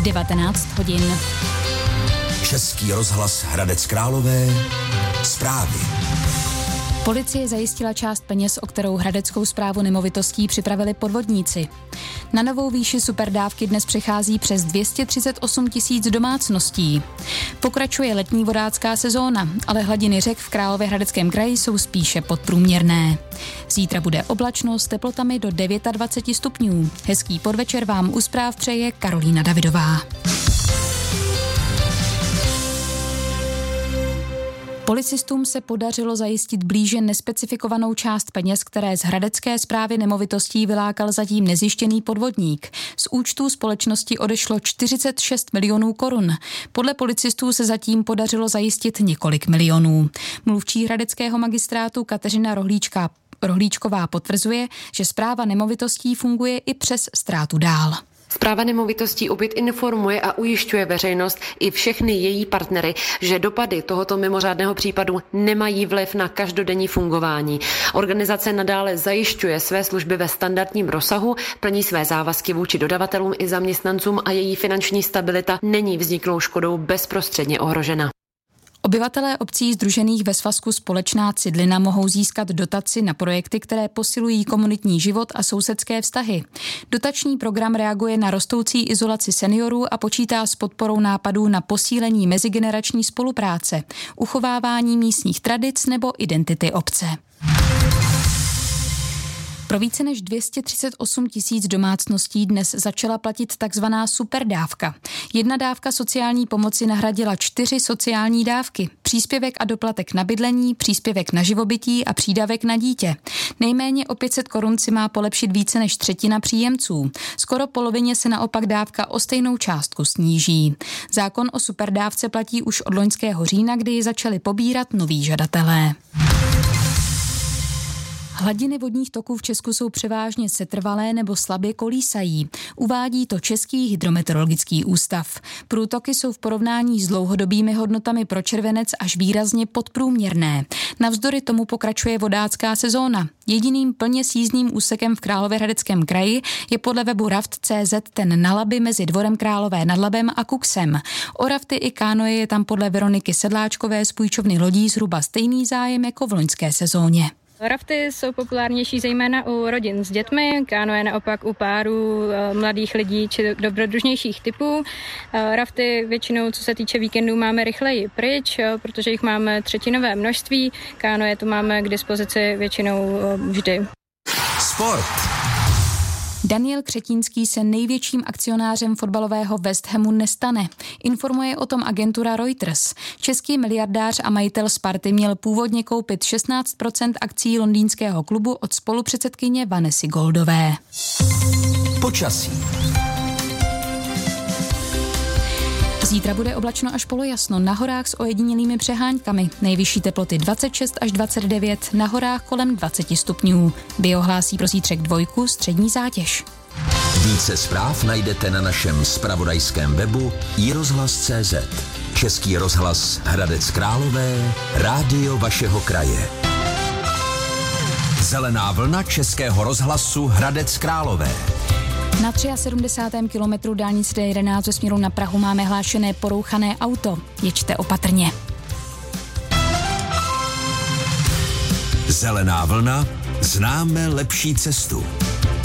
19 hodin. Český rozhlas Hradec Králové. Zprávy. Policie zajistila část peněz, o kterou hradeckou správu nemovitostí připravili podvodníci. Na novou výši superdávky dnes přichází přes 238 000 domácností. Pokračuje letní vodácká sezóna, ale hladiny řek v Královéhradeckém kraji jsou spíše podprůměrné. Zítra bude oblačno s teplotami do 29 stupňů. Hezký podvečer vám u zpráv přeje Karolína Davidová. Policistům se podařilo zajistit blíže nespecifikovanou část peněz, které z hradecké správy nemovitostí vylákal zatím nezjištěný podvodník. Z účtů společnosti odešlo 46 milionů korun. Podle policistů se zatím podařilo zajistit několik milionů. Mluvčí hradeckého magistrátu Kateřina Rohlíčková potvrzuje, že správa nemovitostí funguje i přes ztrátu dál. Správa nemovitostí opět informuje a ujišťuje veřejnost i všechny její partnery, že dopady tohoto mimořádného případu nemají vliv na každodenní fungování. Organizace nadále zajišťuje své služby ve standardním rozsahu, plní své závazky vůči dodavatelům i zaměstnancům a její finanční stabilita není vzniklou škodou bezprostředně ohrožena. Obyvatelé obcí sdružených ve svazku Společná Cidlina mohou získat dotaci na projekty, které posilují komunitní život a sousedské vztahy. Dotační program reaguje na rostoucí izolaci seniorů a počítá s podporou nápadů na posílení mezigenerační spolupráce, uchovávání místních tradic nebo identity obce. Pro více než 238 000 domácností dnes začala platit takzvaná superdávka. Jedna dávka sociální pomoci nahradila 4 sociální dávky. Příspěvek a doplatek na bydlení, příspěvek na živobytí a přídavek na dítě. Nejméně o 500 korun si má polepšit více než třetina příjemců. Skoro polovině se naopak dávka o stejnou částku sníží. Zákon o superdávce platí už od loňského října, kdy ji začali pobírat noví žadatelé. Hladiny vodních toků v Česku jsou převážně setrvalé nebo slabě kolísají. Uvádí to Český hydrometeorologický ústav. Průtoky jsou v porovnání s dlouhodobými hodnotami pro červenec až výrazně podprůměrné. Navzdory tomu pokračuje vodácká sezóna. Jediným plně sjízdným úsekem v Královéhradeckém kraji je podle webu raft.cz ten na Labi mezi Dvorem Králové nad Labem a Kuksem. O rafty i kánoje je tam podle Veroniky Sedláčkové z půjčovny lodí zhruba stejný zájem jako v loňské sezóně. Rafty jsou populárnější zejména u rodin s dětmi, kánoe naopak u párů, mladých lidí či dobrodružnějších typů. Rafty většinou, co se týče víkendů, máme rychleji pryč, protože jich máme třetinové množství. Kánoe tu máme k dispozici většinou vždy. Sport. Daniel Křetínský se největším akcionářem fotbalového West Hamu nestane. Informuje o tom agentura Reuters. Český miliardář a majitel Sparty měl původně koupit 16% akcií londýnského klubu od spolupředsedkyně Vanessy Goldové. Počasí. Zítra bude oblačno až polojasno, na horách s ojedinělými přeháňkami. Nejvyšší teploty 26 až 29, na horách kolem 20 stupňů. Biohlásí pro zítřek 2 střední zátěž. Více zpráv najdete na našem zpravodajském webu iRozhlas.cz. Český rozhlas Hradec Králové, rádio vašeho kraje. Zelená vlna Českého rozhlasu Hradec Králové. Na 73. kilometru dálnice D11 ve směru na Prahu máme hlášené porouchané auto. Jeďte opatrně. Zelená vlna, známe lepší cestu.